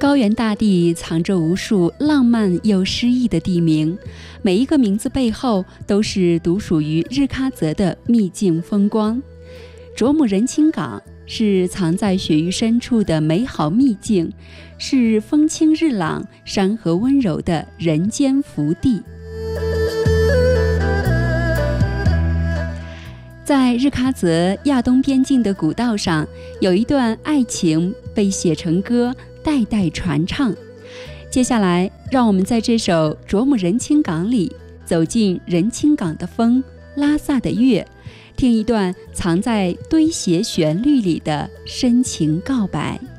高原大地藏着无数浪漫又诗意的地名，每一个名字背后都是独属于日喀则的秘境风光。卓木仁清港是藏在雪域深处的美好秘境，是风清日朗、山河温柔的人间福地。在日喀则亚东边境的古道上，有一段爱情被写成歌，代代传唱。接下来，让我们在这首《卓木仁清港》里，走进仁清港的风，拉萨的月，听一段藏在堆写旋律里的深情告白。